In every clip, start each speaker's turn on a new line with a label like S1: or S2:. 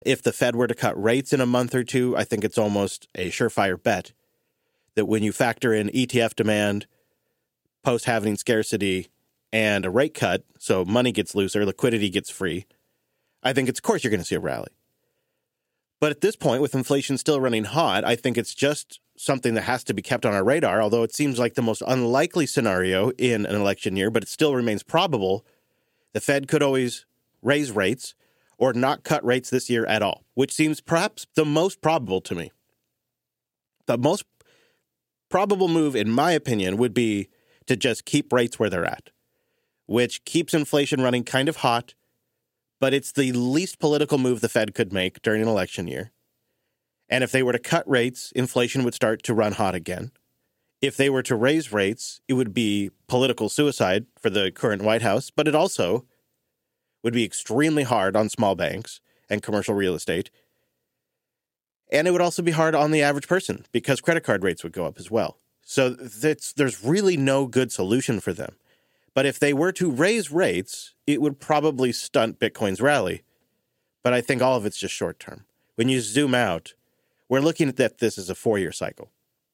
S1: If the Fed were to cut rates in a month or two, I think it's almost a surefire bet that when you factor in ETF demand, post-halving scarcity, and a rate cut, so money gets looser, liquidity gets free, I think of course you're going to see a rally. But at this point, with inflation still running hot, I think it's just something that has to be kept on our radar, although it seems like the most unlikely scenario in an election year, but it still remains probable. The Fed could always raise rates or not cut rates this year at all, which seems perhaps the most probable to me. The most probable move, in my opinion, would be to just keep rates where they're at, which keeps inflation running kind of hot, but it's the least political move the Fed could make during an election year. And if they were to cut rates, inflation would start to run hot again. If they were to raise rates, it would be political suicide for the current White House, but it also would be extremely hard on small banks and commercial real estate. And it would also be hard on the average person because credit card rates would go up as well. So there's really no good solution for them. But if they were to raise rates, it would probably stunt Bitcoin's rally. But I think all of it's just short term. When you zoom out, we're looking at this as a 4-year cycle.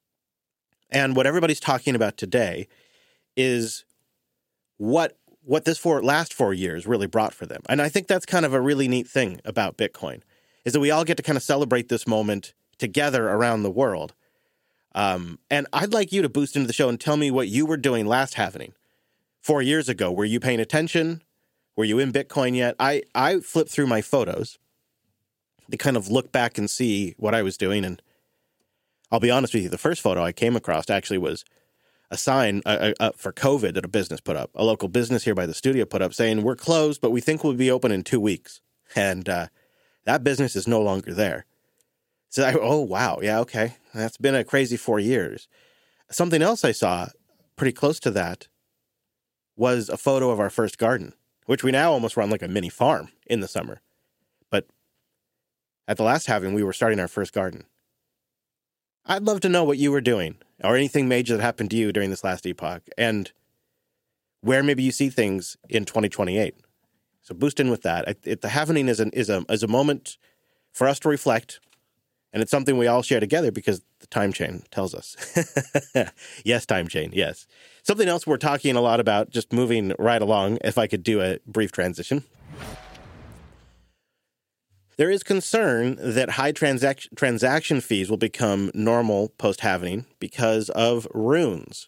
S1: And what everybody's talking about today is what this last 4 years really brought for them. And I think that's kind of a really neat thing about Bitcoin, is that we all get to kind of celebrate this moment together around the world. And I'd like you to boost into the show and tell me what you were doing last halvening 4 years ago. Were you paying attention? Were you in Bitcoin yet? I flipped through my photos to kind of look back and see what I was doing. And I'll be honest with you, the first photo I came across actually was a sign for COVID that a business put up. A local business here by the studio put up saying, "We're closed, but we think we'll be open in 2 weeks." And that business is no longer there. So oh, wow. Yeah, okay. That's been a crazy 4 years. Something else I saw pretty close to that was a photo of our first garden, which we now almost run like a mini farm in the summer. But at the last halving, we were starting our first garden. I'd love to know what you were doing or anything major that happened to you during this last epoch and where maybe you see things in 2028. So boost in with that. The halvening is a moment for us to reflect, and it's something we all share together because the time chain tells us. Yes, time chain, yes. Something else we're talking a lot about, just moving right along, if I could do a brief transition. There is concern that high transaction fees will become normal post-halvening because of runes.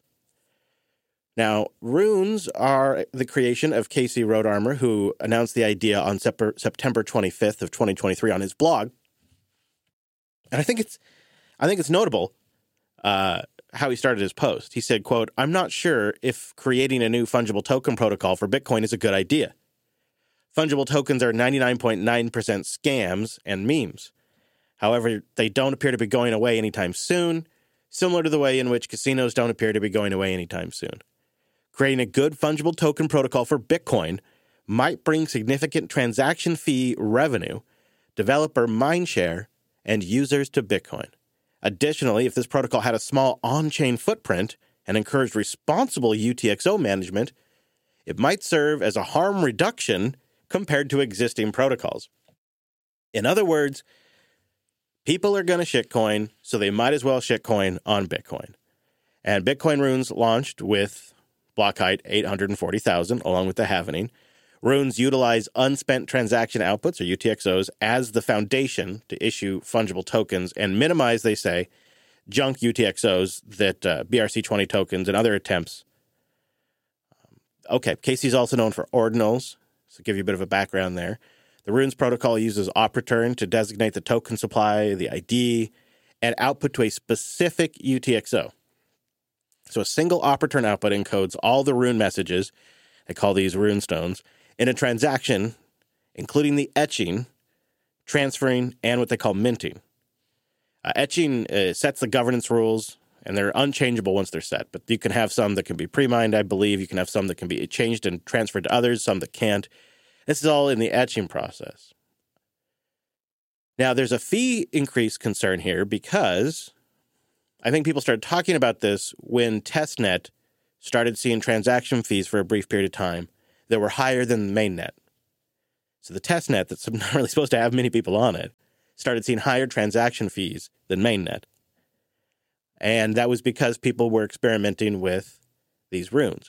S1: Now, runes are the creation of Casey Rodarmor, who announced the idea on September 25th of 2023 on his blog. And I think it's notable how he started his post. He said, quote, "I'm not sure if creating a new fungible token protocol for Bitcoin is a good idea. Fungible tokens are 99.9% scams and memes. However, they don't appear to be going away anytime soon, similar to the way in which casinos don't appear to be going away anytime soon. Creating a good fungible token protocol for Bitcoin might bring significant transaction fee revenue, developer mindshare, and users to Bitcoin. Additionally, if this protocol had a small on-chain footprint and encouraged responsible UTXO management, it might serve as a harm reduction compared to existing protocols." In other words, people are going to shitcoin, so they might as well shitcoin on Bitcoin. And Bitcoin Runes launched with block height 840,000, along with the halvening. Runes utilize unspent transaction outputs, or UTXOs, as the foundation to issue fungible tokens and minimize, they say, junk UTXOs that BRC20 tokens and other attempts. Okay, Casey's also known for ordinals, so give you a bit of a background there. The Runes protocol uses OP_RETURN to designate the token supply, the ID, and output to a specific UTXO. So a single OP_RETURN output encodes all the Rune messages, they call these Rune stones, in a transaction, including the etching, transferring, and what they call minting. Etching sets the governance rules, and they're unchangeable once they're set. But you can have some that can be pre-mined, I believe. You can have some that can be changed and transferred to others, some that can't. This is all in the etching process. Now, there's a fee increase concern here because I think people started talking about this when testnet started seeing transaction fees for a brief period of time that were higher than mainnet. So the testnet that's not really supposed to have many people on it started seeing higher transaction fees than mainnet. And that was because people were experimenting with these runes.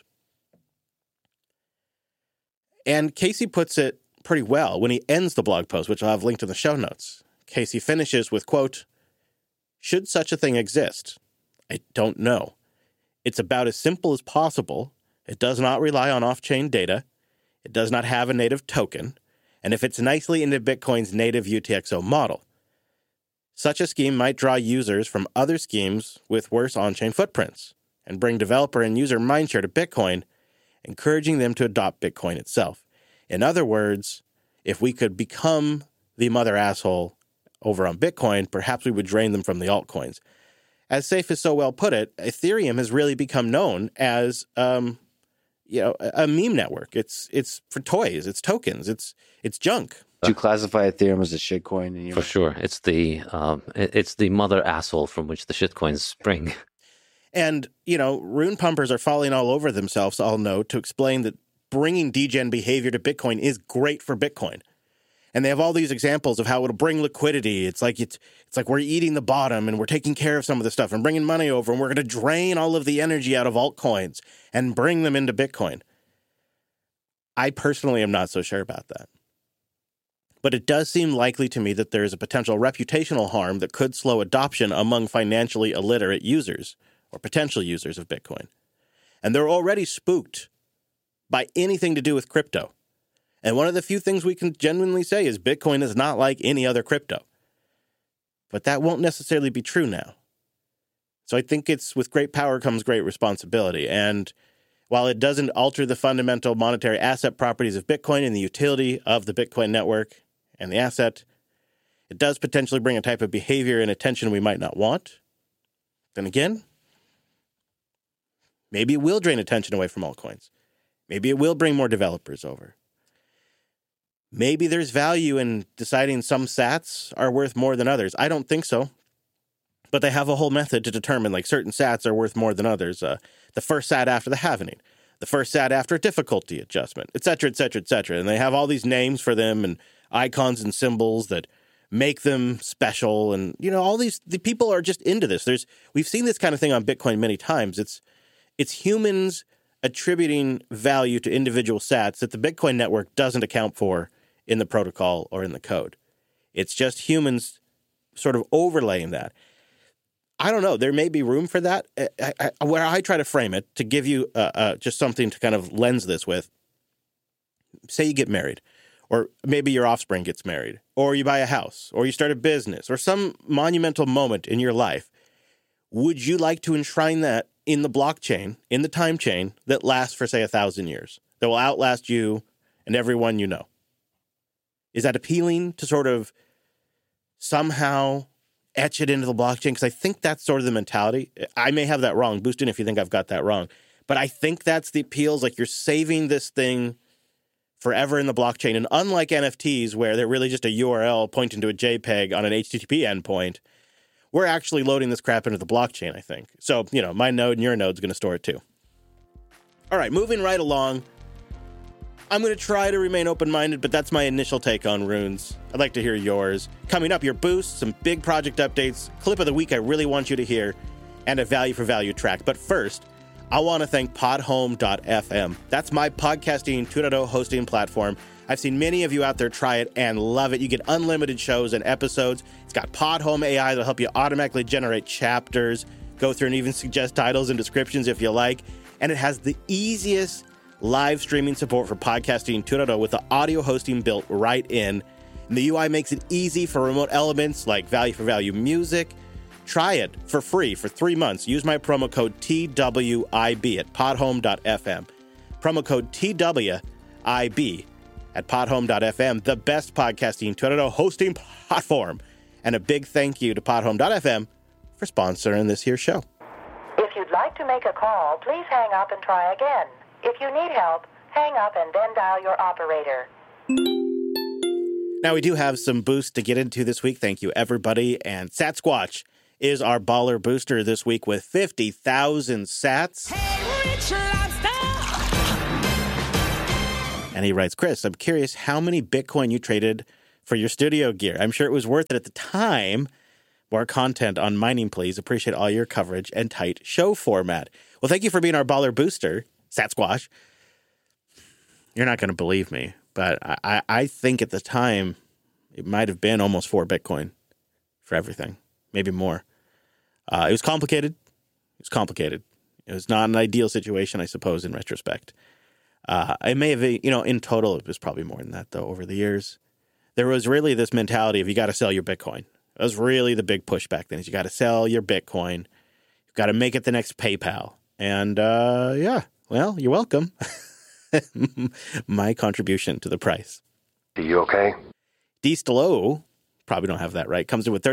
S1: And Casey puts it pretty well when he ends the blog post, which I'll have linked in the show notes. Casey finishes with, quote, "Should such a thing exist? I don't know. It's about as simple as possible. It does not rely on off-chain data. It does not have a native token. And it fits nicely into Bitcoin's native UTXO model. Such a scheme might draw users from other schemes with worse on-chain footprints and bring developer and user mindshare to Bitcoin, encouraging them to adopt Bitcoin itself. In other words, if we could become the mother asshole over on Bitcoin, perhaps we would drain them from the altcoins." As Saif has so well put it, Ethereum has really become known as a meme network. It's for toys, it's tokens, it's junk.
S2: Do you classify Ethereum as a shitcoin?
S3: For sure, it's the mother asshole from which the shitcoins spring.
S1: And rune pumpers are falling all over themselves, I'll know, to explain that bringing degen behavior to Bitcoin is great for Bitcoin. And they have all these examples of how it'll bring liquidity. It's like we're eating the bottom and we're taking care of some of the stuff and bringing money over, and we're going to drain all of the energy out of altcoins and bring them into Bitcoin. I personally am not so sure about that. But it does seem likely to me that there is a potential reputational harm that could slow adoption among financially illiterate users or potential users of Bitcoin. And they're already spooked by anything to do with crypto. And one of the few things we can genuinely say is Bitcoin is not like any other crypto. But that won't necessarily be true now. So I think it's with great power comes great responsibility. And while it doesn't alter the fundamental monetary asset properties of Bitcoin and the utility of the Bitcoin network and the asset, it does potentially bring a type of behavior and attention we might not want. Then again, maybe it will drain attention away from altcoins. Maybe it will bring more developers over. Maybe there's value in deciding some sats are worth more than others. I don't think so. But they have a whole method to determine, like, certain sats are worth more than others. The first sat after the halvening, the first sat after a difficulty adjustment, et cetera, et cetera, et cetera. And they have all these names for them and icons and symbols that make them special. And, the people are just into this. We've seen this kind of thing on Bitcoin many times. It's humans attributing value to individual sats that the Bitcoin network doesn't account for in the protocol or in the code. It's just humans sort of overlaying that. I don't know. There may be room for that. Where I try to frame it, to give you just something to kind of lens this with, say you get married, or maybe your offspring gets married, or you buy a house, or you start a business, or some monumental moment in your life. Would you like to enshrine that in the blockchain, in the time chain, that lasts for, say, 1,000 years, that will outlast you and everyone you know? Is that appealing to sort of somehow etch it into the blockchain? Because I think that's sort of the mentality. I may have that wrong. Boost in if you think I've got that wrong. But I think that's the appeals. Like, you're saving this thing forever in the blockchain. And unlike NFTs, where they're really just a URL pointing to a JPEG on an HTTP endpoint, we're actually loading this crap into the blockchain, I think. So, my node and your node's going to store it too. All right, moving right along. I'm going to try to remain open-minded, but that's my initial take on runes. I'd like to hear yours. Coming up, your boost, some big project updates, clip of the week I really want you to hear, and a value-for-value track. But first, I want to thank Podhome.fm. That's my podcasting 2.0 hosting platform. I've seen many of you out there try it and love it. You get unlimited shows and episodes. It's got Podhome AI that'll help you automatically generate chapters, go through and even suggest titles and descriptions if you like. And it has the easiest live streaming support for podcasting 2.0 with the audio hosting built right in. And the UI makes it easy for remote elements like value-for-value music. Try it for free for 3 months. Use my promo code TWIB at podhome.fm. Promo code TWIB at podhome.fm, the best podcasting 2.0 hosting platform. And a big thank you to podhome.fm for sponsoring this here show.
S4: If you'd like to make a call, please hang up and try again. If you need help, hang up and then dial your operator.
S1: Now, we do have some boosts to get into this week. Thank you, everybody. And Satsquatch is our baller booster this week with 50,000 sats.
S5: Hey, Rich Lobster!
S1: And he writes, Chris, I'm curious how many Bitcoin you traded for your studio gear. I'm sure it was worth it at the time. More content on mining, please. Appreciate all your coverage and tight show format. Well, thank you for being our baller booster, Satsquash. You're not going to believe me, but I think at the time it might have been almost 4 Bitcoin for everything, maybe more. It was complicated. It was not an ideal situation, I suppose, in retrospect. I may have, in total, it was probably more than that, though, over the years. There was really this mentality of you got to sell your Bitcoin. That was really the big push back then, is you got to sell your Bitcoin. You've got to make it the next PayPal. And, well, you're welcome. My contribution to the price.
S5: Are you okay?
S1: D. Stillo, probably don't have that right, comes in with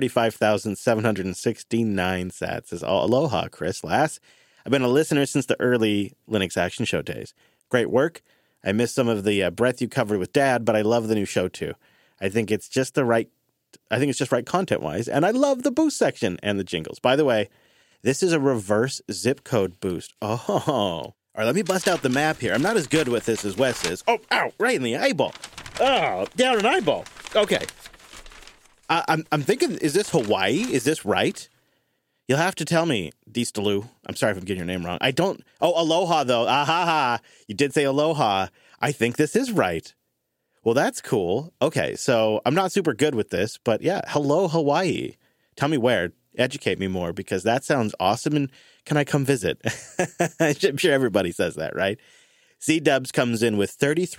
S1: 35,769 sats. Says, aloha, Chris Lass. I've been a listener since the early Linux Action Show days. Great work. I missed some of the breadth you covered with Dad, but I love the new show too. I think it's just right content-wise, and I love the boost section and the jingles. By the way, this is a reverse zip code boost. Oh, all right, let me bust out the map here. I'm not as good with this as Wes is. Oh, ow, right in the eyeball. Oh, down an eyeball. Okay. I'm thinking, is this Hawaii? Is this right? You'll have to tell me, Deestalu. I'm sorry if I'm getting your name wrong. I don't. Oh, aloha, though. Ha. You did say aloha. I think this is right. Well, that's cool. Okay, so I'm not super good with this, but yeah, hello, Hawaii. Tell me where. Educate me more, because that sounds awesome, and can I come visit? I'm sure everybody says that, right? C-Dubs comes in with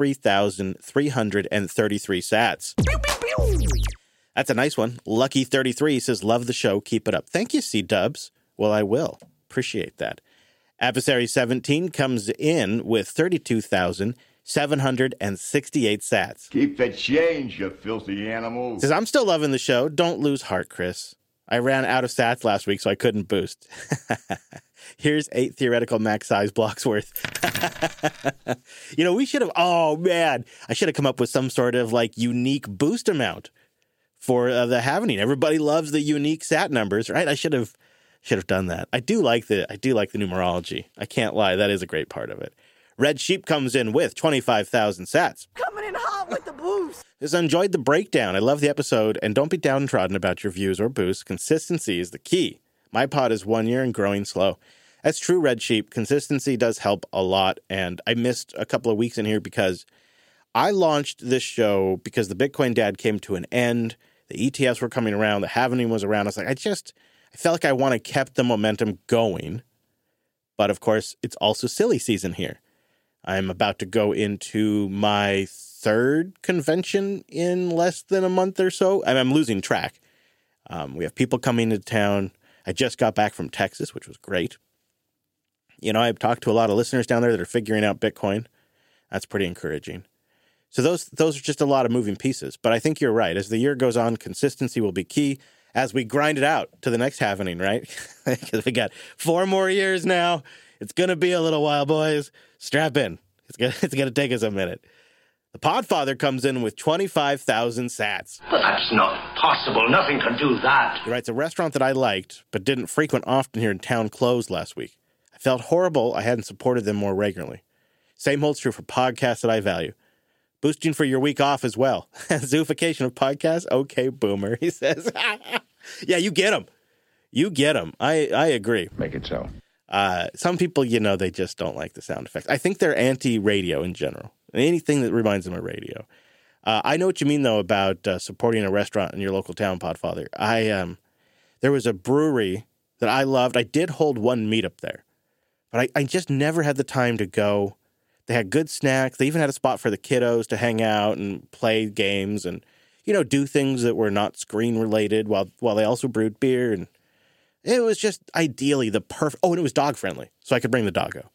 S1: 33,333 sats. That's a nice one. Lucky33 says, love the show. Keep it up. Thank you, C-Dubs. Well, I will. Appreciate that. Adversary 17 comes in with 32,768 sats.
S6: Keep the change, you filthy animals.
S1: Says, I'm still loving the show. Don't lose heart, Chris. I ran out of sats last week, so I couldn't boost. Here's 8 theoretical max size blocks worth. We should have, I should have come up with some sort of unique boost amount for the Havening. Everybody loves the unique sat numbers, right? I should have done that. I do like the numerology. I can't lie. That is a great part of it. Red Sheep comes in with 25,000 sats.
S7: Coming in hot with the boost.
S1: Just enjoyed the breakdown. I love the episode, and don't be downtrodden about your views or boosts. Consistency is the key. My pod is 1 year and growing slow. That's true, Red Sheep. Consistency does help a lot, and I missed a couple of weeks in here because I launched this show because the Bitcoin Dad came to an end. The ETFs were coming around. The Havening was around. I was like, I felt like I want to keep the momentum going. But, of course, it's also silly season here. I'm about to go into my 3rd convention in less than a month or so. And I'm losing track. We have people coming to town. I just got back from Texas, which was great. I've talked to a lot of listeners down there that are figuring out Bitcoin. That's pretty encouraging. So those are just a lot of moving pieces. But I think you're right. As the year goes on, consistency will be key as we grind it out to the next Havening, right? Because we got 4 more years now. It's going to be a little while, boys. Strap in. It's going to take us a minute. The Podfather comes in with 25,000 sats.
S5: But that's not possible. Nothing can do that.
S1: He writes, a restaurant that I liked but didn't frequent often here in town closed last week. I felt horrible I hadn't supported them more regularly. Same holds true for podcasts that I value. Boosting for your week off as well. Zoofication of podcasts? Okay, boomer, he says. Yeah, you get them. You get them. I agree.
S6: Make it so.
S1: Some people, they just don't like the sound effects. I think they're anti-radio in general. Anything that reminds them of radio. I know what you mean, though, about supporting a restaurant in your local town, Podfather. There was a brewery that I loved. I did hold one meetup there, but I just never had the time to go. They had good snacks. They even had a spot for the kiddos to hang out and play games and, do things that were not screen-related while they also brewed beer. And it was just ideally the perfect... Oh, and it was dog-friendly, so I could bring the doggo.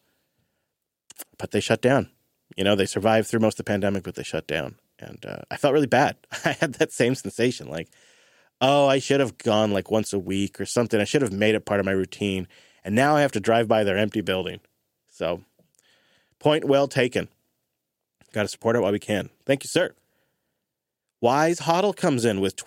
S1: But they shut down. They survived through most of the pandemic, but they shut down. And I felt really bad. I had that same sensation, I should have gone once a week or something. I should have made it part of my routine. And now I have to drive by their empty building. So, point well taken. Got to support it while we can. Thank you, sir. Wise Hoddle comes in with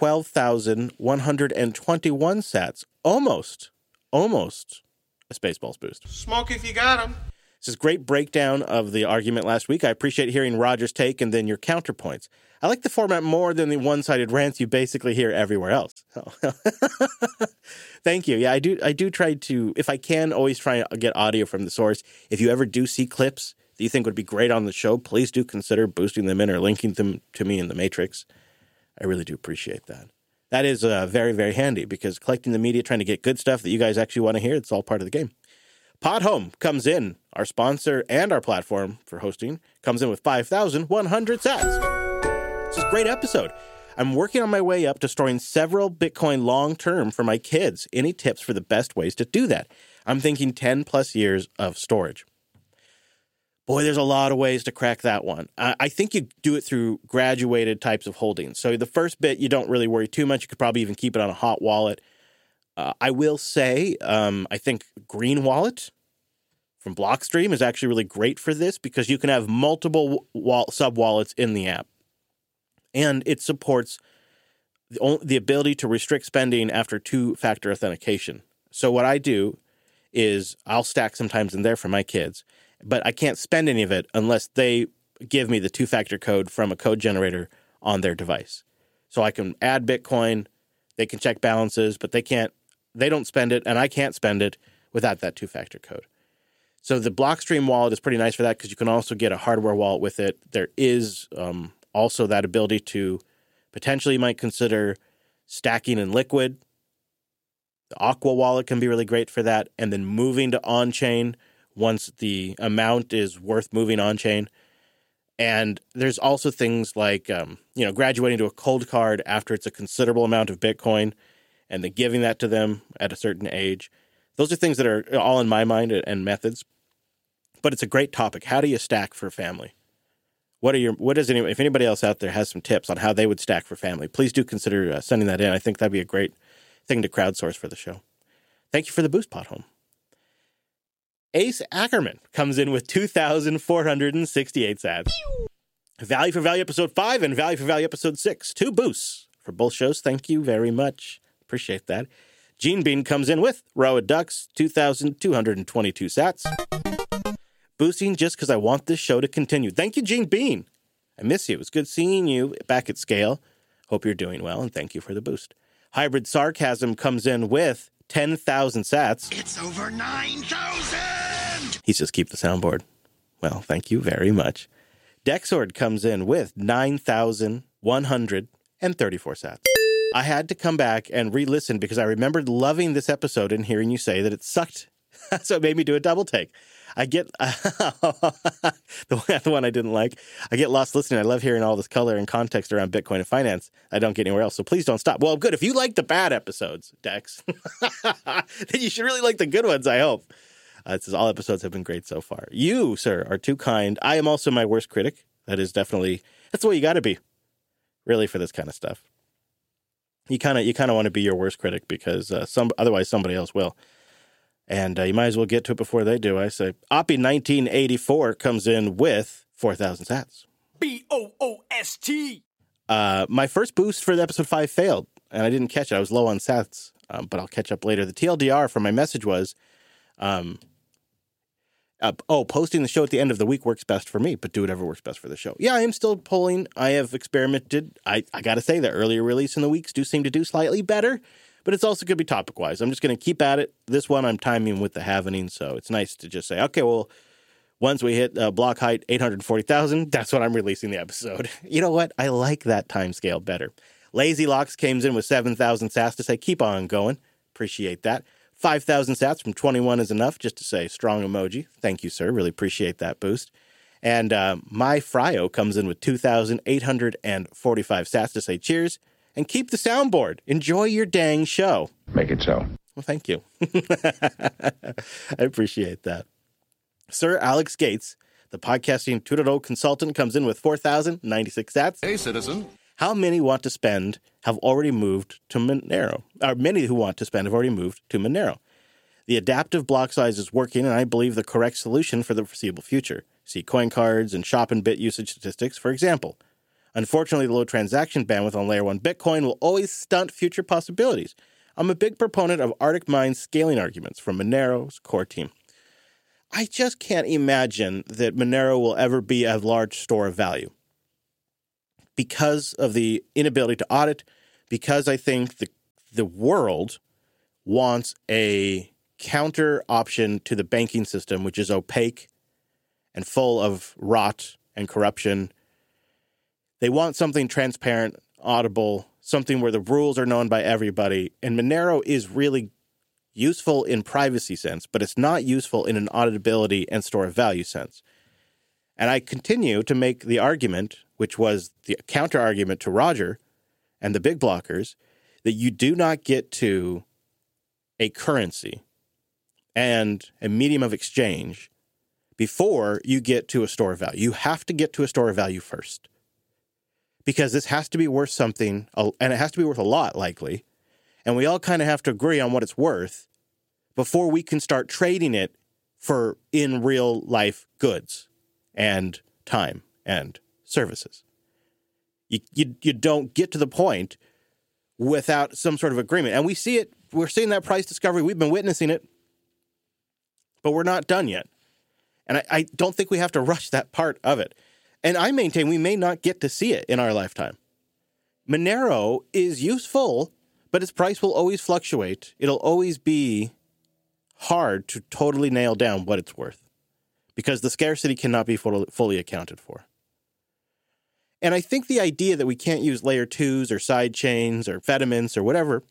S1: 12,121 sats. Almost a Spaceballs boost.
S8: Smoke if you got 'em.
S1: This is a great breakdown of the argument last week. I appreciate hearing Roger's take and then your counterpoints. I like the format more than the one-sided rants you basically hear everywhere else. Thank you. Yeah, I do try to, if I can, always try to get audio from the source. If you ever do see clips that you think would be great on the show, please do consider boosting them in or linking them to me in the Matrix. I really do appreciate that. That is very, very handy because collecting the media, trying to get good stuff that you guys actually want to hear, it's all part of the game. Podhome comes in, our sponsor and our platform for hosting, comes in with 5,100 sats. This is a great episode. I'm working on my way up to storing several Bitcoin long-term for my kids. Any tips for the best ways to do that? I'm thinking 10 plus years of storage. Boy, there's a lot of ways to crack that one. I think you do it through graduated types of holdings. So the first bit, you don't really worry too much. You could probably even keep it on a hot wallet. I will say, I think Green Wallet from Blockstream is actually really great for this because you can have multiple sub-wallets in the app. And it supports the ability to restrict spending after two-factor authentication. So what I do is I'll stack sometimes in there for my kids, but I can't spend any of it unless they give me the two-factor code from a code generator on their device. So I can add Bitcoin, they can check balances, but they don't spend it, and I can't spend it without that two-factor code. So the Blockstream wallet is pretty nice for that because you can also get a hardware wallet with it. There is also that ability to potentially, you might consider stacking in Liquid. The Aqua wallet can be really great for that. And then moving to on-chain once the amount is worth moving on-chain. And there's also things like, graduating to a cold card after it's a considerable amount of Bitcoin and then giving that to them at a certain age. Those are things that are all in my mind and methods. But it's a great topic. How do you stack for family? If anybody else out there has some tips on how they would stack for family, please do consider sending that in. I think that'd be a great thing to crowdsource for the show. Thank you for the boost, Podhome. Ace Ackerman comes in with 2,468 sats. Value for Value episode 5 and Value for Value episode 6. 2 boosts for both shows. Thank you very much. Appreciate that. Gene Bean comes in with Roa Ducks, 2,222 sats. Boosting just because I want this show to continue. Thank you, Gene Bean. I miss you. It was good seeing you back at scale. Hope you're doing well, and thank you for the boost. Hybrid Sarcasm comes in with 10,000 sats.
S8: It's over 9,000!
S1: He's just keep the soundboard. Well, thank you very much. Dexord comes in with 9,134 sats. I had to come back and re-listen because I remembered loving this episode and hearing you say that it sucked. So it made me do a double take. I get the one I didn't like. I get lost listening. I love hearing all this color and context around Bitcoin and finance. I don't get anywhere else. So please don't stop. Well, good. If you like the bad episodes, Dex, then you should really like the good ones, I hope. It says all episodes have been great so far. You, sir, are too kind. I am also my worst critic. That's the way you got to be, really, for this kind of stuff. You kind of want to be your worst critic because otherwise somebody else will. And you might as well get to it before they do. I say, Oppie1984 comes in with 4,000 sats.
S7: BOOST.
S1: My first boost for the episode 5 failed, and I didn't catch it. I was low on sats, but I'll catch up later. The TLDR from my message was, posting the show at the end of the week works best for me, but do whatever works best for the show. Yeah, I am still polling. I have experimented. I got to say, the earlier release in the weeks do seem to do slightly better. But it's also going to be topic-wise. I'm just going to keep at it. This one I'm timing with the halvening, so it's nice to just say, okay, well, once we hit block height 840,000, that's when I'm releasing the episode. You know what? I like that time scale better. Lazy Locks came in with 7,000 sats to say, keep on going. Appreciate that. 5,000 sats from 21 is enough, just to say strong emoji. Thank you, sir. Really appreciate that boost. And My Fryo comes in with 2,845 sats to say cheers. And keep the soundboard. Enjoy your dang show.
S6: Make it so.
S1: Well, thank you. I appreciate that. Sir Alex Gates, the podcasting 2.0 consultant, comes in with 4,096 sats.
S8: Hey, citizen.
S1: How many want to spend have already moved to Monero? Or many who want to spend have already moved to Monero. The adaptive block size is working, and I believe the correct solution for the foreseeable future. See coin cards and shop and bit usage statistics, for example. Unfortunately, the low transaction bandwidth on Layer 1 Bitcoin will always stunt future possibilities. I'm a big proponent of Arctic Mind's scaling arguments from Monero's core team. I just can't imagine that Monero will ever be a large store of value because of the inability to audit, because I think the world wants a counter option to the banking system, which is opaque and full of rot and corruption. They want something transparent, audible, something where the rules are known by everybody. And Monero is really useful in privacy sense, but it's not useful in an auditability and store of value sense. And I continue to make the argument, which was the counter argument to Roger and the big blockers, that you do not get to a currency and a medium of exchange before you get to a store of value. You have to get to a store of value first, because this has to be worth something, and it has to be worth a lot, likely. And we all kind of have to agree on what it's worth before we can start trading it for in real life goods and time and services. You don't get to the point without some sort of agreement. And we see it. We're seeing that price discovery. We've been witnessing it, but we're not done yet. And I don't think we have to rush that part of it. And I maintain we may not get to see it in our lifetime. Monero is useful, but its price will always fluctuate. It'll always be hard to totally nail down what it's worth because the scarcity cannot be fully accounted for. And I think the idea that we can't use layer 2s or side chains or Fedimints or whatever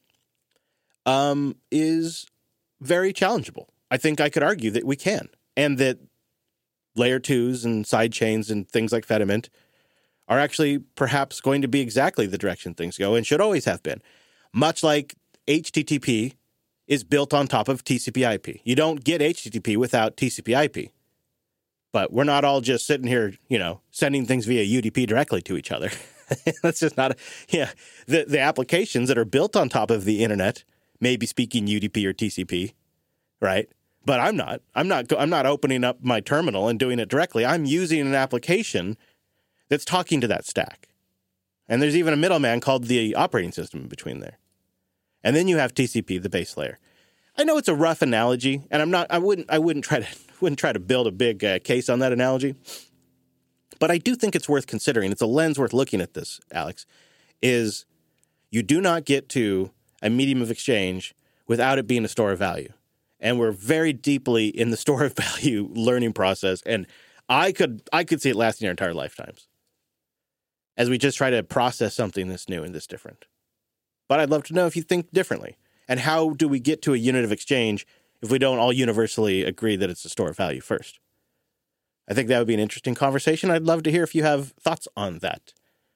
S1: is very challengeable. I think I could argue that we can, and that layer 2s and side chains and things like Fedimint are actually perhaps going to be exactly the direction things go and should always have been. Much like HTTP is built on top of TCP/IP. You don't get HTTP without TCP/IP. But we're not all just sitting here, sending things via UDP directly to each other. That's just not the applications that are built on top of the internet may be speaking UDP or TCP, right? But I'm not. I'm not opening up my terminal and doing it directly. I'm using an application that's talking to that stack. And there's even a middleman called the operating system in between there. And then you have TCP, the base layer. I know it's a rough analogy, and I wouldn't try to build a big case on that analogy. But I do think it's worth considering. It's a lens worth looking at this, Alex, is you do not get to a medium of exchange without it being a store of value. And we're very deeply in the store of value learning process. And I could see it lasting our entire lifetimes as we just try to process something that's new and that's different. But I'd love to know if you think differently. And how do we get to a unit of exchange if we don't all universally agree that it's a store of value first? I think that would be an interesting conversation. I'd love to hear if you have thoughts on that.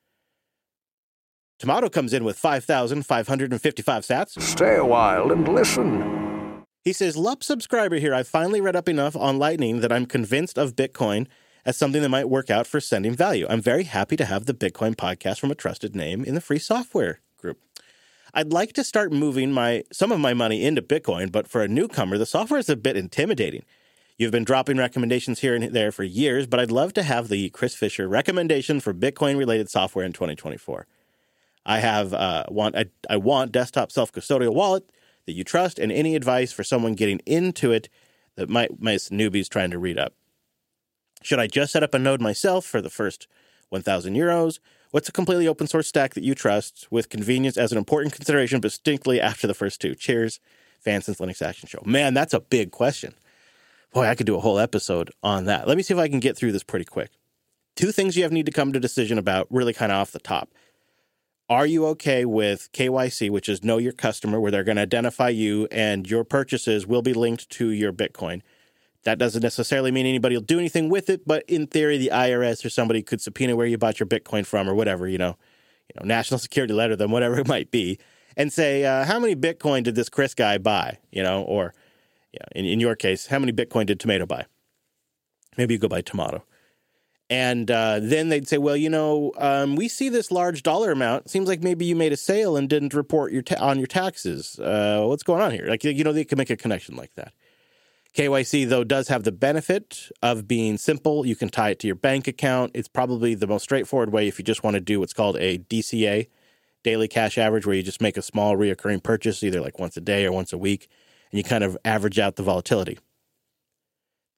S1: Tomato comes in with 5,555 sats.
S9: Stay a while and listen.
S1: He says, LUP subscriber here. I finally read up enough on Lightning that I'm convinced of Bitcoin as something that might work out for sending value. I'm very happy to have the Bitcoin podcast from a trusted name in the free software group. I'd like to start moving some of my money into Bitcoin, but for a newcomer, the software is a bit intimidating. You've been dropping recommendations here and there for years, but I'd love to have the Chris Fisher recommendation for Bitcoin-related software in 2024. I want desktop self-custodial wallet that you trust, and any advice for someone getting into it that my newbies trying to read up. Should I just set up a node myself for the first 1,000 euros? What's a completely open source stack that you trust with convenience as an important consideration, but distinctly after the first two? Cheers, Fanson's Linux Action Show. Man, that's a big question. Boy, I could do a whole episode on that. Let me see if I can get through this pretty quick. Two things you need to come to a decision about really kind of off the top. Are you okay with KYC, which is know your customer, where they're going to identify you and your purchases will be linked to your Bitcoin? That doesn't necessarily mean anybody will do anything with it, but in theory, the IRS or somebody could subpoena where you bought your Bitcoin from or whatever, national security letter them, whatever it might be, and say, how many Bitcoin did this Chris guy buy? Or in your case, how many Bitcoin did Tomato buy? Maybe you go buy Tomato. And then they'd say, well, we see this large dollar amount. It seems like maybe you made a sale and didn't report on your taxes. What's going on here? They can make a connection like that. KYC, though, does have the benefit of being simple. You can tie it to your bank account. It's probably the most straightforward way if you just want to do what's called a DCA, daily cash average, where you just make a small reoccurring purchase, either like once a day or once a week, and you kind of average out the volatility.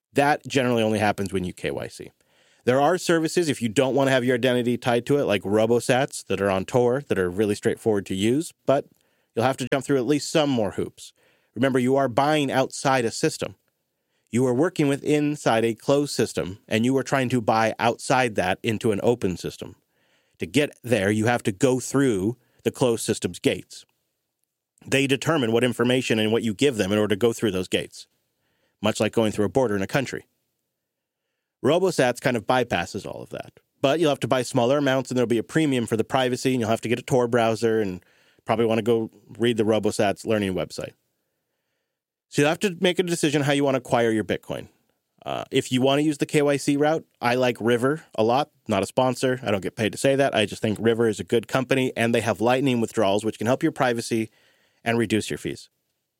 S1: That generally only happens when you KYC. There are services, if you don't want to have your identity tied to it, like RoboSats that are on Tor that are really straightforward to use, but you'll have to jump through at least some more hoops. Remember, you are buying outside a system. You are working with inside a closed system, and you are trying to buy outside that into an open system. To get there, you have to go through the closed system's gates. They determine what information and what you give them in order to go through those gates, much like going through a border in a country. RoboSats kind of bypasses all of that, but you'll have to buy smaller amounts, and there'll be a premium for the privacy, and you'll have to get a Tor browser and probably want to go read the RoboSats learning website. So you'll have to make a decision how you want to acquire your Bitcoin. If you want to use the KYC route, I like River a lot. Not a sponsor. I don't get paid to say that. I just think River is a good company, and they have Lightning withdrawals, which can help your privacy and reduce your fees.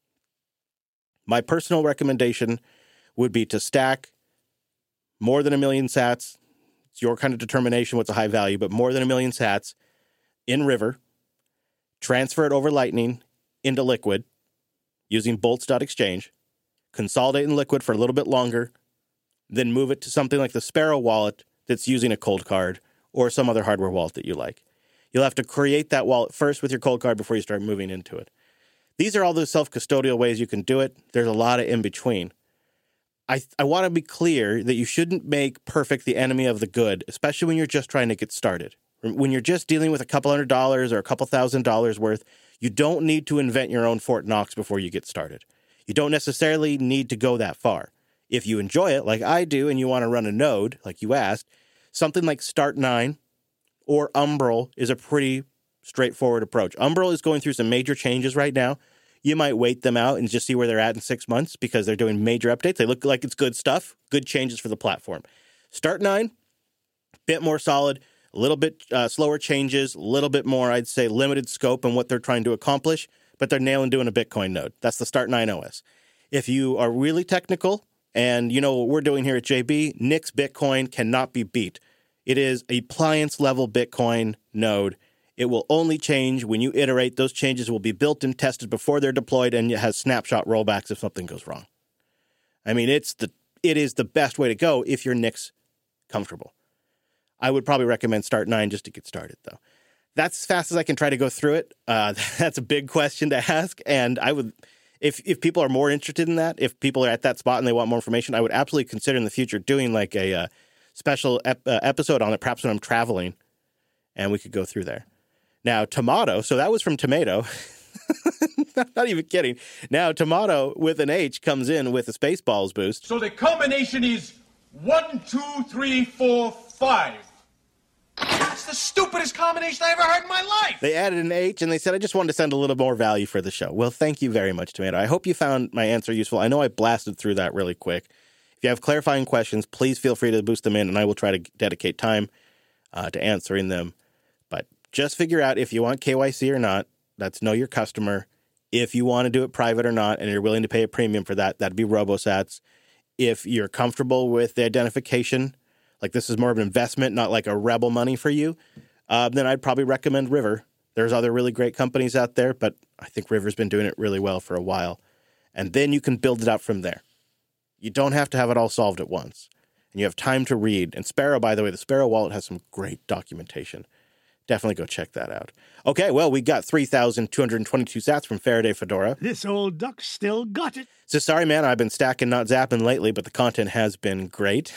S1: My personal recommendation would be to stack more than 1 million sats. It's your kind of determination what's a high value, but more than 1 million sats in River, transfer it over Lightning into Liquid using bolts.exchange, consolidate in Liquid for a little bit longer, then move it to something like the Sparrow wallet that's using a cold card or some other hardware wallet that you like. You'll have to create that wallet first with your cold card before you start moving into it. These are all those self-custodial ways you can do it. There's a lot of in between. I want to be clear that you shouldn't make perfect the enemy of the good, especially when you're just trying to get started. When you're just dealing with a couple $100 or a couple $1,000 worth, you don't need to invent your own Fort Knox before you get started. You don't necessarily need to go that far. If you enjoy it, like I do, and you want to run a node, like you asked, something like Start9 or Umbrel is a pretty straightforward approach. Umbrel is going through some major changes right now. You might wait them out and just see where they're at in 6 months because they're doing major updates. They look like it's good stuff, good changes for the platform. Start9, bit more solid, a little bit slower changes, a little bit more, I'd say, limited scope in what they're trying to accomplish, but they're nailing doing a Bitcoin node. That's the Start9 OS. If you are really technical, and you know what we're doing here at JB, Nix Bitcoin cannot be beat. It is a appliance-level Bitcoin node. It will only change when you iterate. Those changes will be built and tested before they're deployed, and it has snapshot rollbacks if something goes wrong. I mean, it is the best way to go if you're Nix comfortable. I would probably recommend Start9 just to get started, though. That's as fast as I can try to go through it. That's a big question to ask, and I would, if people are more interested in that, if people are at that spot and they want more information, I would absolutely consider in the future doing like a special episode on it, perhaps when I'm traveling, and we could go through there. Now, Tomato, so that was from Tomato. Not even kidding. Now, Tomato with an H comes in with a Spaceballs boost.
S7: So the combination is 1, 2, 3, 4, 5. That's the stupidest combination I ever heard in my life.
S1: They added an H, and they said, I just wanted to send a little more value for the show. Well, thank you very much, Tomato. I hope you found my answer useful. I know I blasted through that really quick. If you have clarifying questions, please feel free to boost them in, and I will try to dedicate time to answering them. But just figure out if you want KYC or not. That's know your customer. If you want to do it private or not, and you're willing to pay a premium for that, that'd be RoboSats. If you're comfortable with the identification, like this is more of an investment, not like a rebel money for you, then I'd probably recommend River. There's other really great companies out there, but I think River's been doing it really well for a while. And then you can build it out from there. You don't have to have it all solved at once. And you have time to read. And Sparrow, by the way, the Sparrow wallet has some great documentation. Definitely go check that out. Okay, well, we got 3,222 sats from Faraday Fedora.
S8: This old duck still got it.
S1: So sorry, man, I've been stacking, not zapping lately, but the content has been great.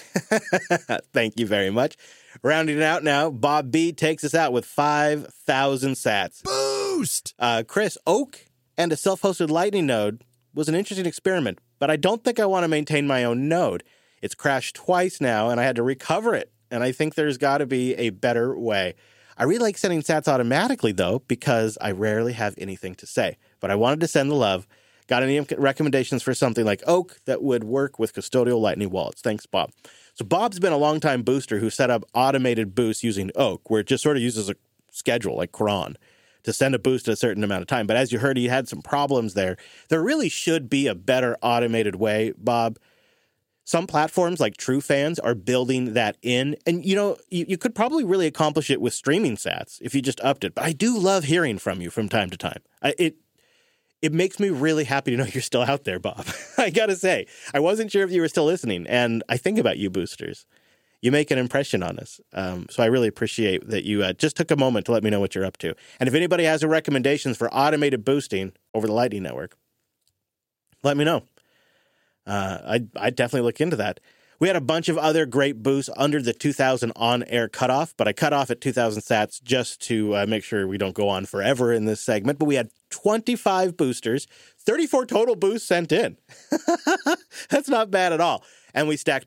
S1: Thank you very much. Rounding it out now, Bob B takes us out with 5,000 sats.
S8: Boost!
S1: Chris, Oak and a self-hosted Lightning node was an interesting experiment, but I don't think I want to maintain my own node. It's crashed twice now, and I had to recover it, and I think there's got to be a better way. I really like sending sats automatically, though, because I rarely have anything to say. But I wanted to send the love. Got any recommendations for something like Oak that would work with custodial Lightning wallets? Thanks, Bob. So Bob's been a longtime booster who set up automated boosts using Oak, where it just sort of uses a schedule like Cron to send a boost at a certain amount of time. But as you heard, he had some problems there. There really should be a better automated way, Bob. Some platforms like TrueFans are building that in. And, you know, you could probably really accomplish it with streaming sats if you just upped it. But I do love hearing from you from time to time. it makes me really happy to know you're still out there, Bob. I got to say, I wasn't sure if you were still listening, and I think about you boosters. You make an impression on us. So I really appreciate that you just took a moment to let me know what you're up to. And if anybody has recommendations for automated boosting over the Lightning Network, let me know. I'd definitely look into that. We had a bunch of other great boosts under the 2,000 on-air cutoff, but I cut off at 2,000 sats just to make sure we don't go on forever in this segment. But we had 25 boosters, 34 total boosts sent in. That's not bad at all. And we stacked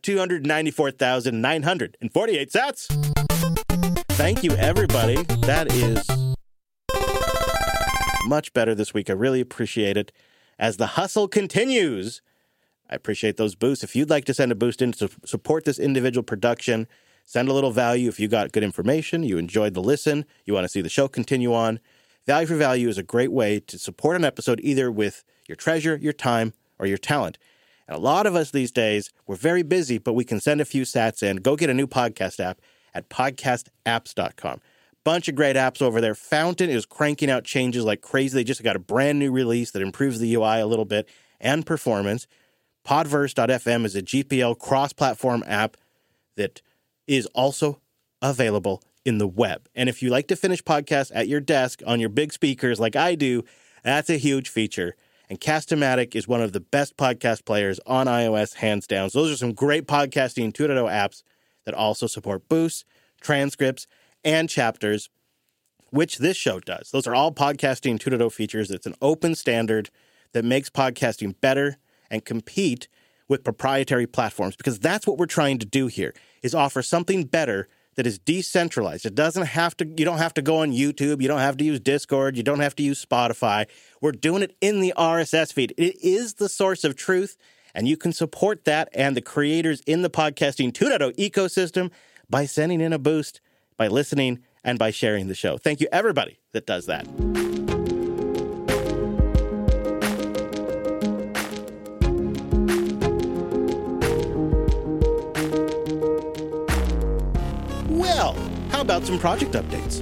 S1: 294,948 sats. Thank you, everybody. That is much better this week. I really appreciate it. As the hustle continues, I appreciate those boosts. If you'd like to send a boost in to support this individual production, send a little value. If you got good information, you enjoyed the listen, you want to see the show continue on, Value for Value is a great way to support an episode either with your treasure, your time, or your talent. And a lot of us these days, we're very busy, but we can send a few sats in. Go get a new podcast app at podcastapps.com. Bunch of great apps over there. Fountain is cranking out changes like crazy. They just got a brand new release that improves the UI a little bit and performance. Podverse.fm is a GPL cross-platform app that is also available in the web. And if you like to finish podcasts at your desk on your big speakers like I do, that's a huge feature. And Cast-O-Matic is one of the best podcast players on iOS, hands down. So those are some great podcasting 2.0 apps that also support boosts, transcripts, and chapters, which this show does. Those are all podcasting 2.0 features. It's an open standard that makes podcasting better and compete with proprietary platforms, because that's what we're trying to do here, is offer something better that is decentralized. It doesn't have to, you don't have to go on YouTube. You don't have to use Discord. You don't have to use Spotify. We're doing it in the RSS feed. It is the source of truth, and you can support that and the creators in the podcasting 2.0 ecosystem by sending in a boost, by listening, and by sharing the show. Thank you, everybody that does that. Well, how about some project updates?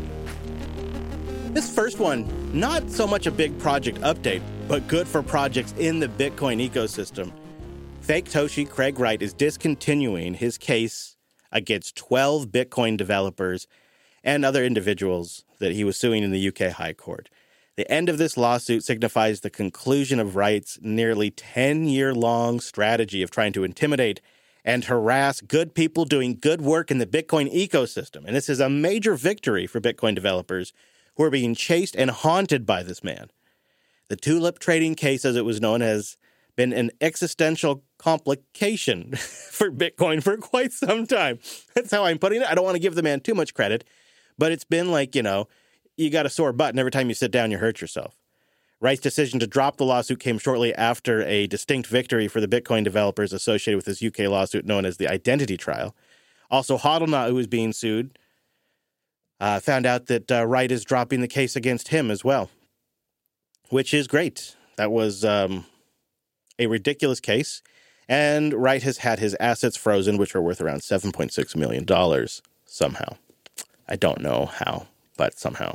S1: This first one, not so much a big project update, but good for projects in the Bitcoin ecosystem. Fake Toshi Craig Wright is discontinuing his case against 12 Bitcoin developers and other individuals that he was suing in the UK High Court. The end of this lawsuit signifies the conclusion of Wright's nearly 10-year-long strategy of trying to intimidate and harass good people doing good work in the Bitcoin ecosystem. And this is a major victory for Bitcoin developers who are being chased and haunted by this man. The tulip trading case, as it was known, has been an existential complication for Bitcoin for quite some time. That's how I'm putting it. I don't want to give the man too much credit, but it's been like, you know, you got a sore butt and every time you sit down, you hurt yourself. Wright's decision to drop the lawsuit came shortly after a distinct victory for the Bitcoin developers associated with this UK lawsuit known as the Identity Trial. Also, HODLNOT, who was being sued, found out that Wright is dropping the case against him as well, which is great. That was a ridiculous case, and Wright has had his assets frozen, which are worth around $7.6 million somehow. I don't know how, but somehow.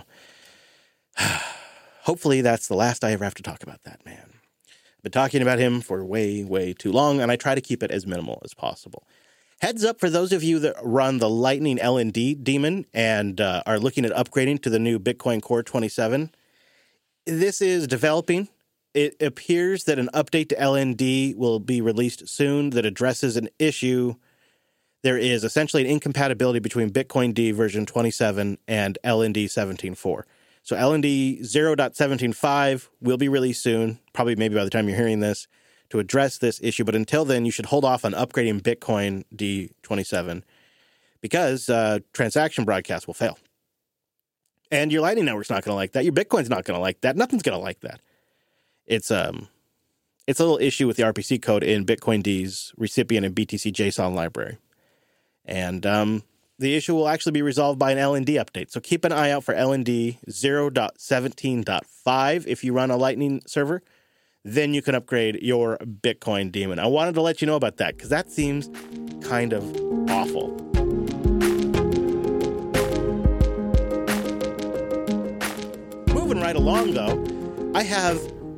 S1: Hopefully that's the last I ever have to talk about that man. I've been talking about him for way, way too long, and I try to keep it as minimal as possible. Heads up for those of you that run the Lightning LND daemon and are looking at upgrading to the new Bitcoin Core 27. This is developing. It appears that an update to LND will be released soon that addresses an issue. There is essentially an incompatibility between Bitcoin D version 27 and LND 17.4. So LND 0.17.5 will be released soon, probably maybe by the time you're hearing this, to address this issue. But until then, you should hold off on upgrading Bitcoin D27 because transaction broadcasts will fail. And your Lightning Network's not going to like that. Your Bitcoin's not going to like that. Nothing's going to like that. It's a little issue with the RPC code in Bitcoin D's recipient and BTC JSON library. And the issue will actually be resolved by an LND update. So keep an eye out for LND 0.17.5 if you run a Lightning server. Then you can upgrade your Bitcoin daemon. I wanted to let you know about that because that seems kind of awful. Moving right along, though, I have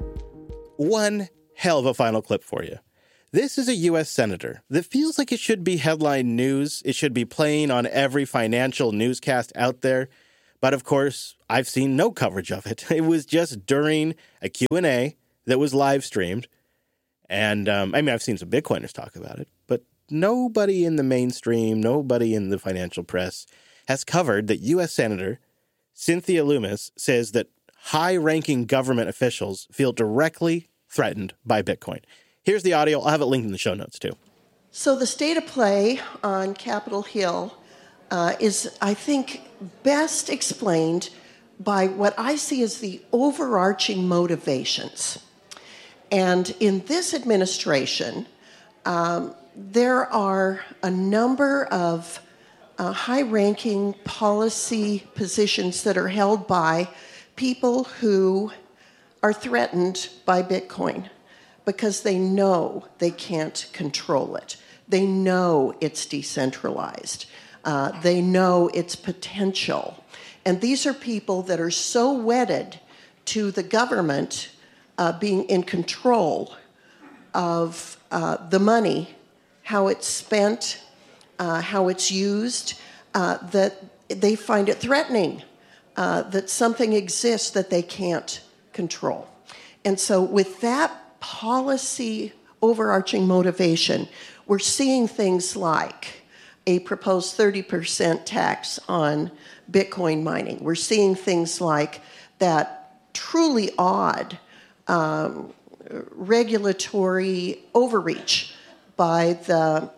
S1: One hell of a final clip for you. This is a U.S. senator that feels like it should be headline news. It should be playing on every financial newscast out there. But of course, I've seen no coverage of it. It was just during a Q&A that was live streamed. And I've seen some Bitcoiners talk about it, but nobody in the mainstream, nobody in the financial press has covered that U.S. Senator Cynthia Lummis says that high-ranking government officials feel directly threatened by Bitcoin. Here's the audio. I'll have it linked in the show notes, too.
S10: So the state of play on Capitol Hill is, I think, best explained by what I see as the overarching motivations. And in this administration, there are a number of high-ranking policy positions that are held by people who are threatened by Bitcoin because they know they can't control it. They know it's decentralized. They know its potential. And these are people that are so wedded to the government being in control of the money, how it's spent, how it's used, that they find it threatening that something exists that they can't control. And so with that policy overarching motivation, we're seeing things like a proposed 30% tax on Bitcoin mining. We're seeing things like that truly odd regulatory overreach by the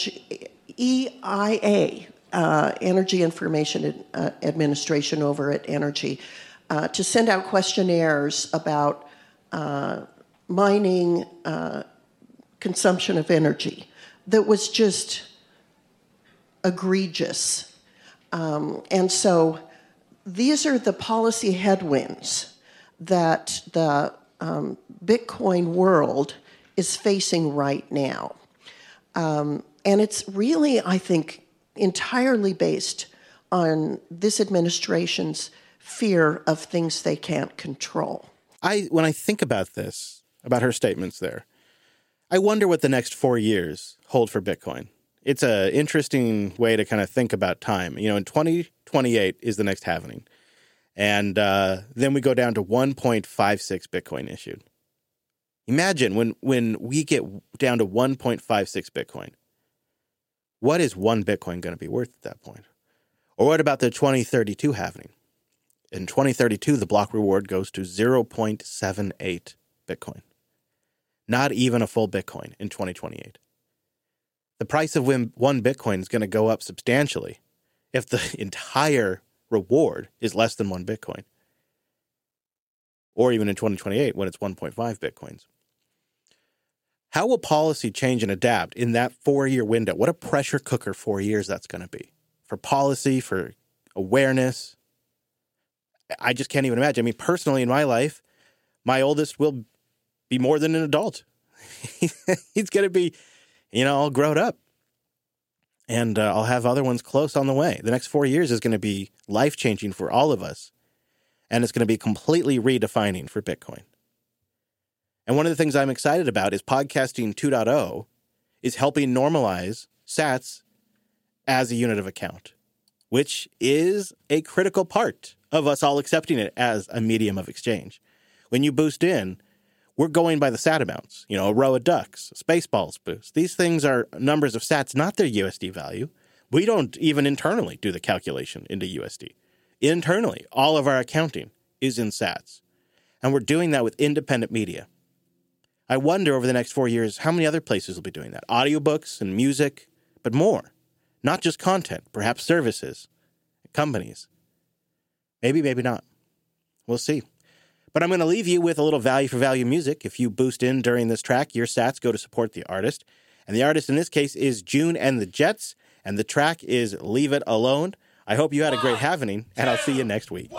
S10: EIA, Energy Information Administration over at Energy, to send out questionnaires about mining consumption of energy that was just egregious. And so these are the policy headwinds that the Bitcoin world is facing right now. And it's really, I think, entirely based on this administration's fear of things they can't control.
S1: When I think about this, about her statements there, I wonder what the next 4 years hold for Bitcoin. It's an interesting way to kind of think about time. You know, in 2028 is the next halving. And then we go down to 1.56 Bitcoin issued. Imagine when we get down to 1.56 Bitcoin, what is one Bitcoin going to be worth at that point? Or what about the 2032 halving? In 2032, the block reward goes to 0.78 Bitcoin. Not even a full Bitcoin in 2028. The price of one Bitcoin is going to go up substantially if the entire reward is less than one Bitcoin. Or even in 2028 when it's 1.5 Bitcoins. How will policy change and adapt in that 4-year window? What a pressure cooker 4 years that's going to be. For policy, for awareness. I just can't even imagine. I mean, personally in my life, my oldest will be more than an adult. He's going to be, all grown up. And I'll have other ones close on the way. The next 4 years is going to be life-changing for all of us. And it's going to be completely redefining for Bitcoin. And one of the things I'm excited about is Podcasting 2.0 is helping normalize sats as a unit of account, which is a critical part of us all accepting it as a medium of exchange. When you boost in, we're going by the sat amounts, a row of ducks, Spaceballs boost. These things are numbers of sats, not their USD value. We don't even internally do the calculation into USD. Internally, all of our accounting is in sats. And we're doing that with independent media. I wonder over the next 4 years how many other places will be doing that. Audiobooks and music, but more. Not just content, perhaps services, companies. Maybe, maybe not. We'll see. But I'm going to leave you with a little value for value music. If you boost in during this track, your sats go to support the artist. And the artist in this case is June and the Jets. And the track is Leave It Alone. I hope you had a great halvening, and I'll see you next week.